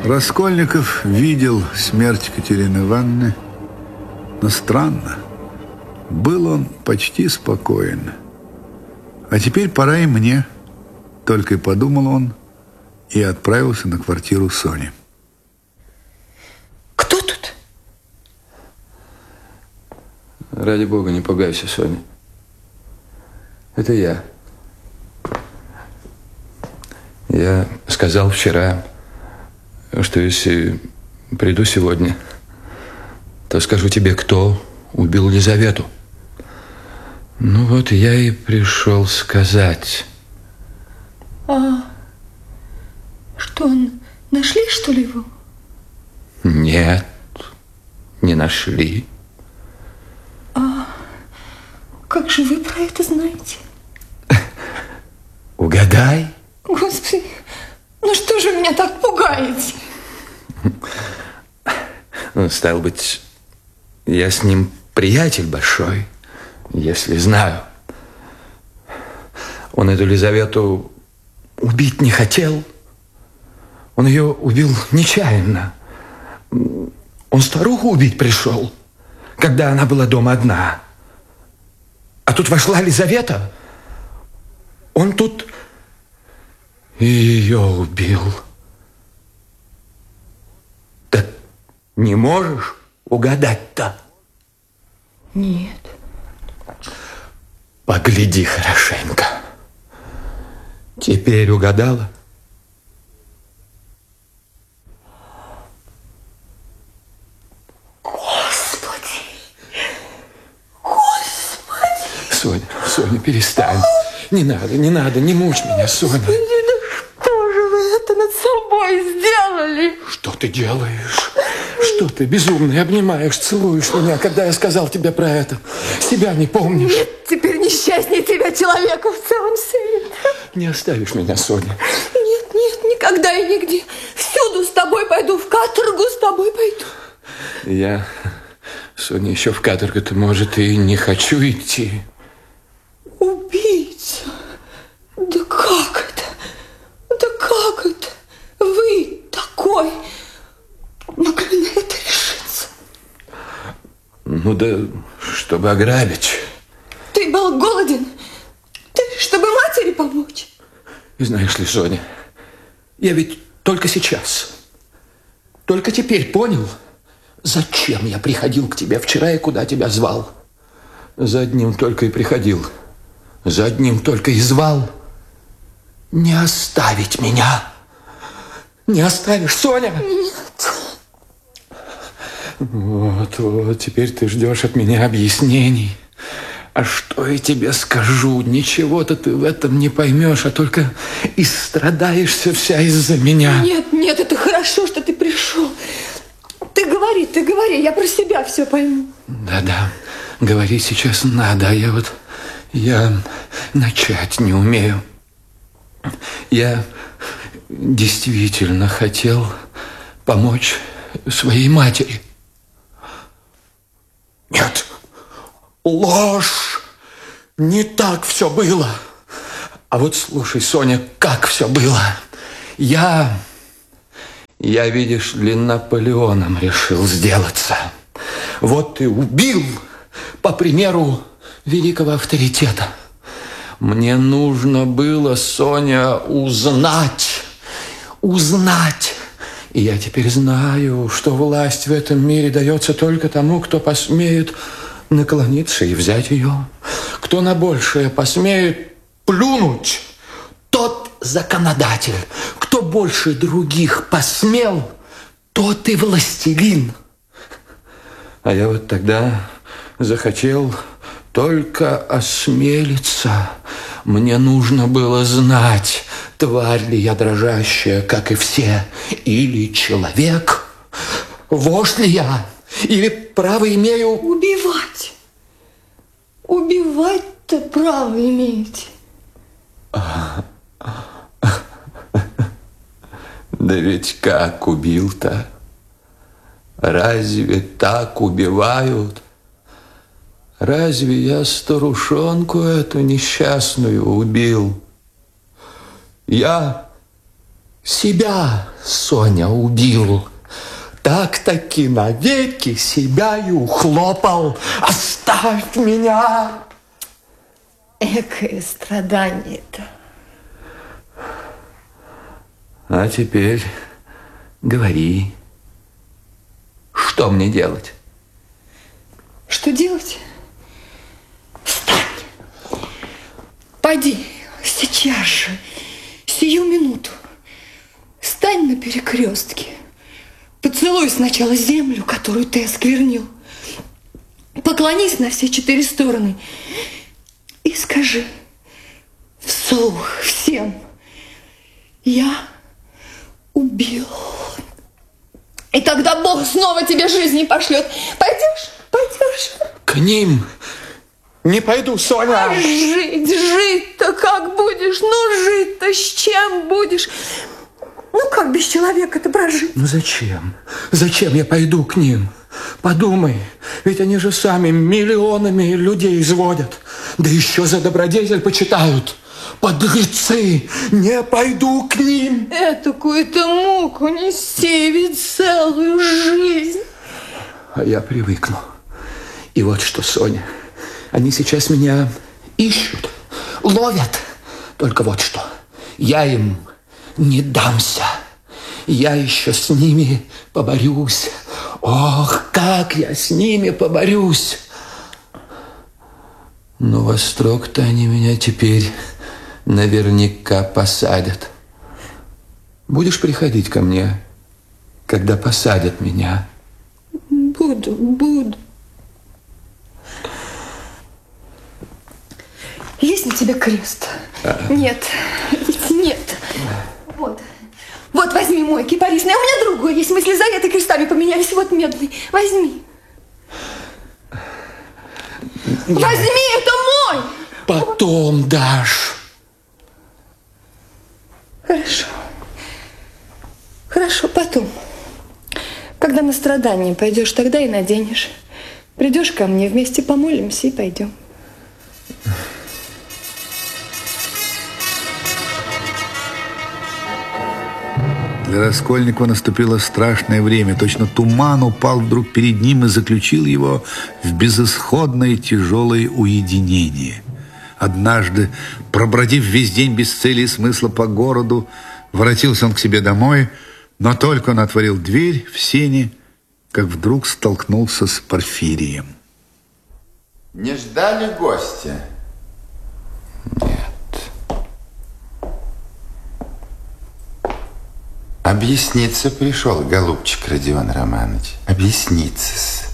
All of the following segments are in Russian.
Раскольников видел смерть Катерины Ивановны, но странно, был он почти спокоен. А теперь пора и мне, только и подумал он и отправился на квартиру Сони. Кто тут? Ради бога, не пугайся, Соня. Это я. Я сказал вчера, что если приду сегодня, то скажу тебе, кто убил Лизавету. Ну вот я и пришел сказать. А что, нашли, что ли, его? Нет, не нашли. А как же вы про это знаете? Угадай. Господи, ну что же меня так пугаете? Ну, стал быть, я с ним приятель большой, если знаю. Он эту Лизавету убить не хотел. Он ее убил нечаянно. Он старуху убить пришел, когда она была дома одна. А тут вошла Лизавета. Он тут и ее убил. Да не можешь угадать-то? Нет. Погляди хорошенько. Теперь угадала? Господи! Господи! Соня, перестань. Не надо, не мучь меня, Соня. Господи, да что же вы это над собой сделали? Что ты делаешь? Что ты, безумный, обнимаешь, целуешь меня, когда я сказал тебе про это? Себя не помнишь? Нет, теперь несчастнее тебя человека в целом свете. Не оставишь меня, Соня? Нет, никогда и нигде. Всюду с тобой пойду, в каторгу с тобой пойду. Я, Соня, еще в каторгу-то, может, и не хочу идти. Убийца? Да как это? Да как это? Вы такой могли на это решиться? Ну да, чтобы ограбить. Ты был голоден? Ты, чтобы матери помочь? И знаешь ли, Соня, я ведь только сейчас, только теперь понял, зачем я приходил к тебе вчера и куда тебя звал. За одним только и приходил, за одним только и звал. Не оставить меня. Не оставишь, Соня? Нет. Вот, теперь ты ждешь от меня объяснений. А что я тебе скажу? Ничего-то ты в этом не поймешь, а только истрадаешься вся из-за меня. Нет, это хорошо, что ты пришел. Ты говори, я про себя все пойму. Да, говори сейчас надо, а я начать не умею. Я действительно хотел помочь своей матери. Нет, ложь! Не так все было. А вот слушай, Соня, как все было. Я, видишь ли, Наполеоном решил сделаться. Вот и убил, по примеру великого авторитета. Мне нужно было, Соня, узнать. И я теперь знаю, что власть в этом мире дается только тому, кто посмеет наклониться и взять ее. Кто на большее посмеет плюнуть, тот законодатель. Кто больше других посмел, тот и властелин. А я вот тогда захотел только осмелиться. Мне нужно было знать, тварь ли я дрожащая, как и все, или человек, вождь ли я, или право имею... Убивать? Убивать-то право имеете? Да ведь как убил-то? Разве так убивают? Разве я старушонку эту несчастную убил? Я Себя, Соня, убил. Так-таки навеки себя и ухлопал. Оставь меня! Экое страдание-то. А теперь говори, что мне делать? Что делать? Встань! Пойди сейчас же, сию минуту. Встань на перекрестке. Поцелуй сначала землю, которую ты осквернил. Поклонись на все 4 стороны. И скажи вслух всем: я убил. И тогда Бог снова тебе жизни пошлет. Пойдешь? Пойдешь? К ним не пойду, Соня. А жить-то как будешь? Ну, жить-то с чем будешь? Ну, как без человека-то прожить? Ну, зачем? Зачем я пойду к ним? Подумай, ведь они же сами миллионами людей изводят. Да еще за добродетель почитают. Подлецы! Не пойду к ним! Этакую-то муку нести ведь целую жизнь. А я привыкну. И вот что, Соня, они сейчас меня ищут, ловят. Только вот что, я им не дамся. Я еще с ними поборюсь. Ох, как я с ними поборюсь! Но во строк-то они меня теперь наверняка посадят. Будешь приходить ко мне, когда посадят меня? Буду. Есть на тебе крест? Нет. Вот, возьми мой кипарисный. А у меня другой есть. Мы с Лизаветой крестами поменялись. Вот медный. Возьми. Возьми, это мой! Потом дашь. Хорошо, потом. Когда на страдания пойдешь, тогда и наденешь. Придешь ко мне, вместе помолимся и пойдем. Для Раскольникова наступило страшное время. Точно туман упал вдруг перед ним и заключил его в безысходное тяжелое уединение. Однажды, пробродив весь день без цели и смысла по городу, воротился он к себе домой, но только он отворил дверь в сени, как вдруг столкнулся с Порфирием. Не ждали гостя? Нет. Объясниться пришел, голубчик Родион Романович. Объясниться-с.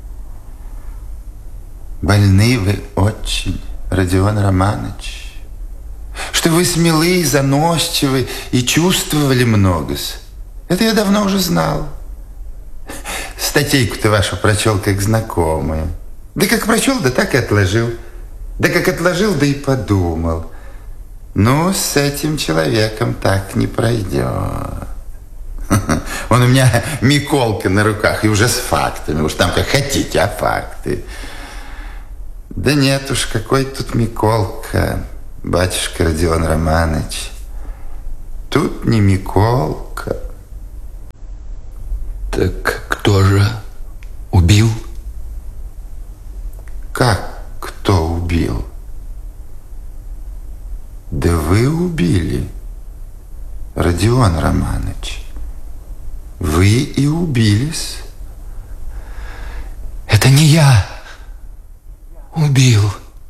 Больны вы очень, Родион Романович. Что вы смелые, заносчивы и чувствовали много-с. Это я давно уже знал. Статейку-то вашу прочел как знакомую. Да как прочел, да так и отложил. Да как отложил, да и подумал. Ну, с этим человеком так не пройдет. Он у меня Миколка на руках, и уже с фактами. Уж там как хотите, а факты. Да нет уж, какой тут Миколка, батюшка Родион Романович. Тут не Миколка. Так кто же убил? Как кто убил? Да вы убили, Родион Романович. Вы и убились. Это не я убил.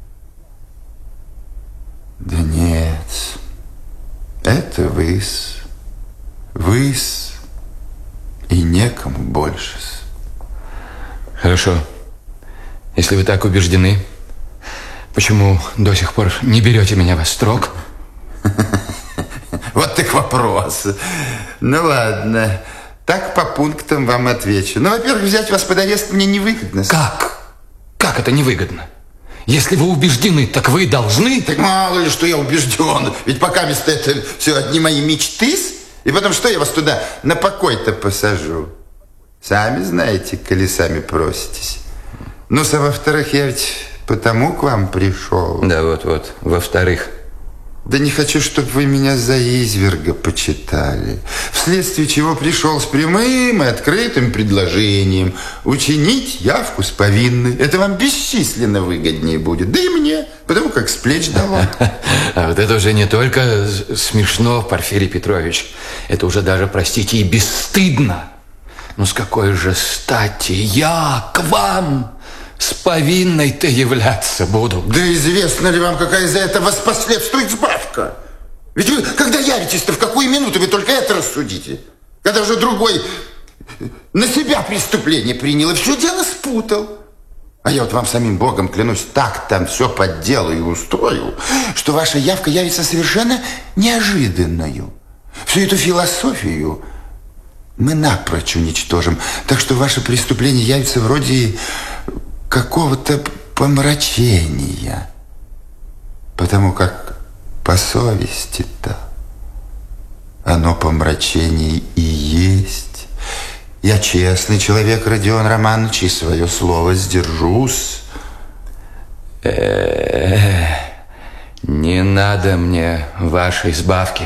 Да нет, это вы-с. Вы-с. И некому больше-с. Хорошо. Если вы так убеждены, почему до сих пор не берете меня во строк? Вот так вопрос. Ну ладно, так по пунктам вам отвечу. Ну, во-первых, взять вас под арест мне невыгодно. Как? Как это невыгодно? Если вы убеждены, так вы должны... Так мало ли, что я убежден. Ведь пока вместо этого все одни мои мечты. И потом, что я вас туда на покой-то посажу? Сами знаете, колесами проситесь. Ну, а во-вторых, я ведь потому к вам пришел. Да, вот. Во-вторых. Да не хочу, чтобы вы меня за изверга почитали. Вследствие чего пришел с прямым и открытым предложением учинить явку с повинной. Это вам бесчисленно выгоднее будет. Да и мне, потому как с плеч дало. А вот это уже не только смешно, Порфирий Петрович. Это уже даже, простите, и бесстыдно. Ну, с какой же стати я к вам с повинной-то являться буду? Да известно ли вам, какая из-за этого воспоследствует сбавка? Ведь вы, когда явитесь-то, в какую минуту вы только это рассудите? Когда уже другой на себя преступление принял и все дело спутал. А я вот вам самим Богом клянусь, так там все подделаю и устрою, что ваша явка явится совершенно неожиданною. Всю эту философию мы напрочь уничтожим. Так что ваше преступление явится вроде какого-то помрачения. Потому как по совести-то оно помрачение и есть. Я честный человек, Родион Романович, и свое слово сдержусь. Не надо мне вашей сбавки.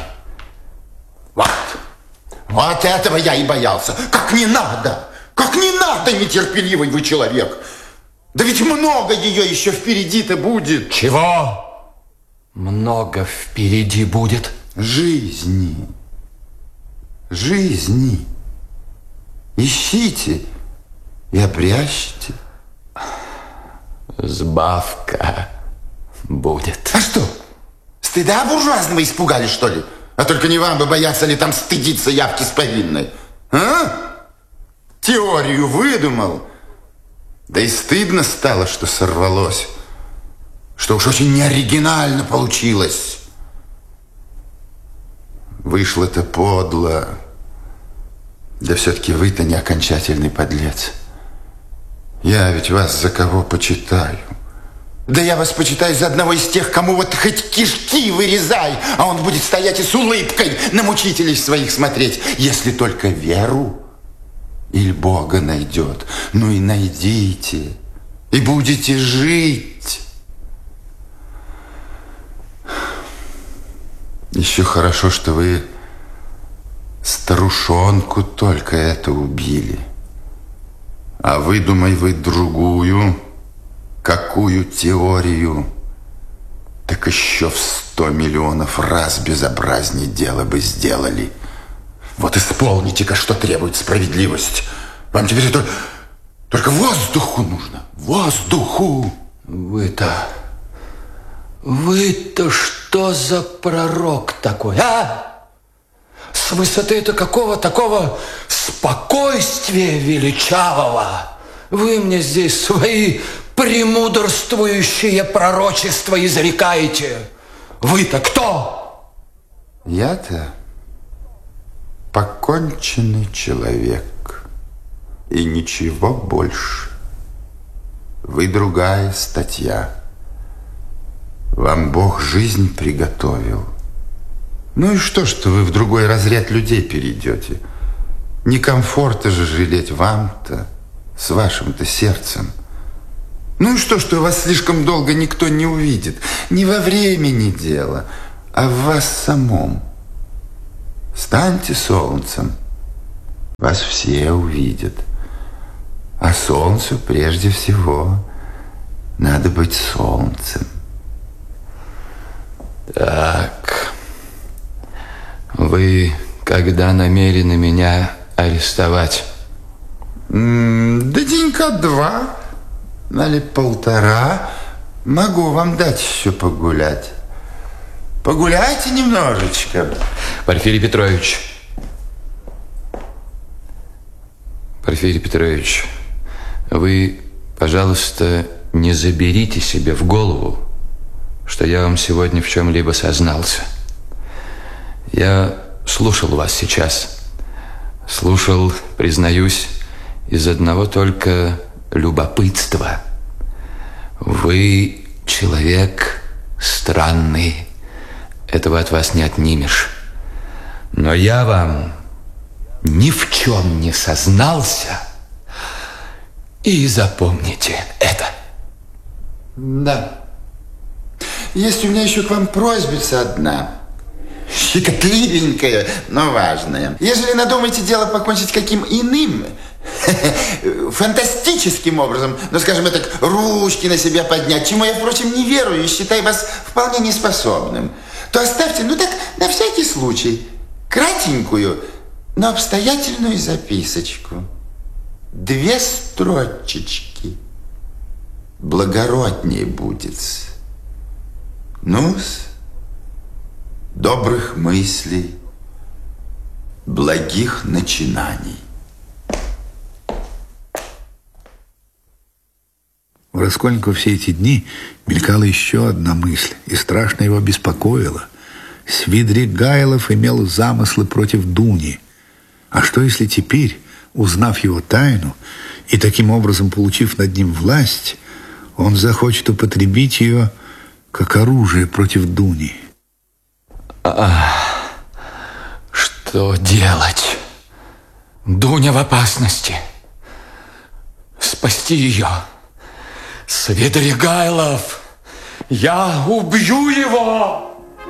Вот этого я и боялся. Как не надо, нетерпеливый вы человек. Да ведь много ее еще впереди-то будет. Чего? Много впереди будет? Жизни. Ищите и обрящите. Сбавка будет. А что, стыда буржуазного испугали, что ли? А только не вам бы бояться ли там стыдиться явки с повинной? А? Теорию выдумал. Да и стыдно стало, что сорвалось. Что уж очень неоригинально получилось. Вышло-то подло. Да все-таки вы-то не окончательный подлец. Я ведь вас за кого почитаю? Да я вас почитаю за одного из тех, кому вот хоть кишки вырезай, а он будет стоять и с улыбкой на мучителей своих смотреть, если только веру или Бога найдет. Ну и найдите, и будете жить. Еще хорошо, что вы старушонку только это убили. А выдумай вы другую, какую теорию, так еще в 100 миллионов раз безобразнее дело бы сделали. Вот исполните-ка, что требует справедливость. Вам теперь только воздуху нужно. Воздуху. Вы-то что за пророк такой, а? С высоты это какого такого спокойствия величавого вы мне здесь свои премудрствующие пророчества изрекаете. Вы-то кто? Я-то поконченный человек. И ничего больше. Вы другая статья. Вам Бог жизнь приготовил. Ну и что вы в другой разряд людей перейдете? Не комфорта же жалеть вам-то, с вашим-то сердцем. Ну и что вас слишком долго никто не увидит? Не во времени дело, а в вас самом. Станьте солнцем, вас все увидят. А солнцу прежде всего надо быть солнцем. Так, вы когда намерены меня арестовать? Да денька 2, или 1,5. Могу вам дать еще погулять. Погуляйте немножечко. Порфирий Петрович. Порфирий Петрович, вы, пожалуйста, не заберите себе в голову, что я вам сегодня в чем-либо сознался. Я слушал вас сейчас. Слушал, признаюсь, из одного только любопытства. Вы человек странный. Этого от вас не отнимешь. Но я вам ни в чем не сознался. И запомните это. Да. есть у меня еще к вам просьбица одна. Щекотливенькая, но важная. Ежели надумаете дело покончить каким иным, фантастическим образом, ну, скажем, так, ручки на себя поднять, чему я, впрочем, не верую и считаю вас вполне неспособным, то оставьте, ну так, на всякий случай, кратенькую, но обстоятельную записочку. 2 строчечки. Благороднее будет. Ну-с, добрых мыслей, благих начинаний. У Раскольникова все эти дни мелькала еще одна мысль, и страшно его беспокоила. Свидригайлов имел замыслы против Дуни. А что, если теперь, узнав его тайну и таким образом получив над ним власть, он захочет употребить ее как оружие против Дуни? Что делать? Дуня в опасности. Спасти ее. Свидригайлов, я убью его!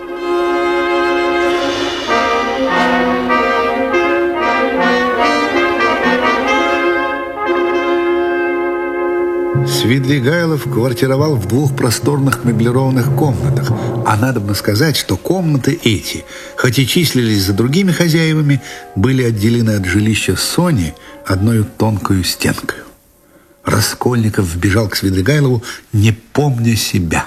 Свидригайлов квартировал в 2 просторных меблированных комнатах. А надобно сказать, что комнаты эти, хоть и числились за другими хозяевами, были отделены от жилища Сони одной тонкою стенкой. Раскольников вбежал к Свидригайлову, не помня себя.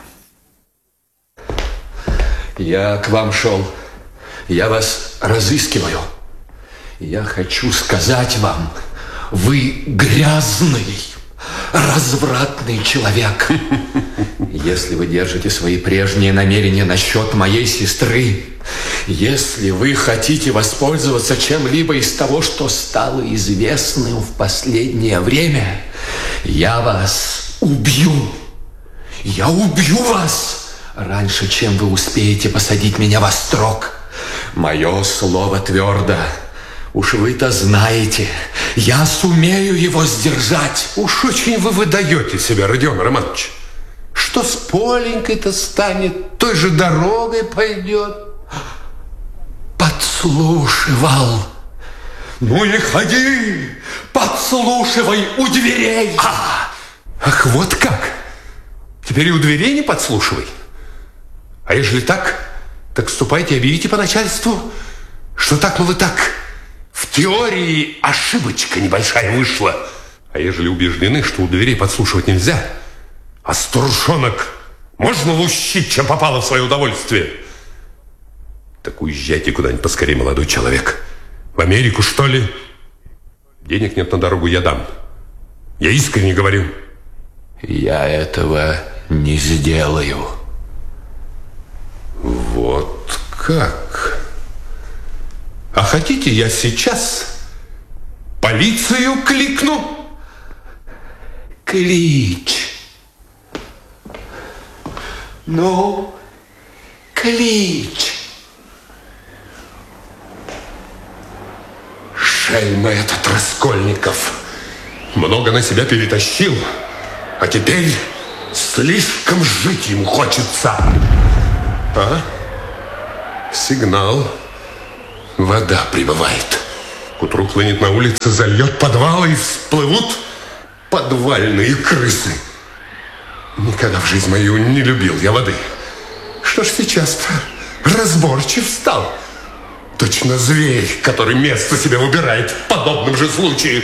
Я к вам шел. Я вас разыскиваю. Я хочу сказать вам, вы грязный, развратный человек. Если вы держите свои прежние намерения насчет моей сестры, если вы хотите воспользоваться чем-либо из того, что стало известным в последнее время, я вас убью. Я убью вас раньше, чем вы успеете посадить меня во строк. Мое слово твердо. Уж вы-то знаете, я сумею его сдержать. Уж очень вы выдаете себя, Родион Романович. Что с Поленькой-то станет, той же дорогой пойдет. Подслушивал. Ну и ходи, подслушивай у дверей. Ах, вот как? Теперь и у дверей не подслушивай. А ежели так ступайте и объявите по начальству, что так, мол, и так. В теории ошибочка небольшая вышла. А ежели убеждены, что у дверей подслушивать нельзя, а старушонок можно лущить, чем попало в свое удовольствие, так уезжайте куда-нибудь поскорее, молодой человек. В Америку, что ли? Денег нет на дорогу, я дам. Я искренне говорю. Я этого не сделаю. Вот как? А хотите, я сейчас полицию кликну? Клич. Ну, клич. Шельма этот Раскольников. Много на себя перетащил, а теперь слишком жить ему хочется. А? Сигнал. Вода прибывает. К утру хлынет на улице, зальет подвалы и всплывут подвальные крысы. Никогда в жизнь мою не любил я воды. Что ж сейчас-то разборчив стал. Точно зверь, который место себе выбирает в подобном же случае.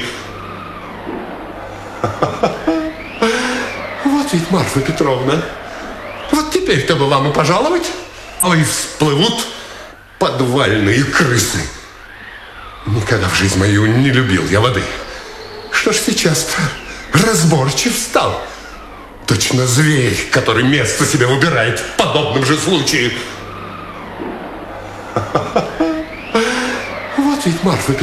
Вот ведь, Марфа Петровна, вот теперь-то бы вам и пожаловать. А и всплывут подвальные крысы. Никогда в жизнь мою не любил я воды. Что ж сейчас-то разборчив стал. Точно зверь, который место себе выбирает в подобном же случае. Вот ведь, Марфа Петровна.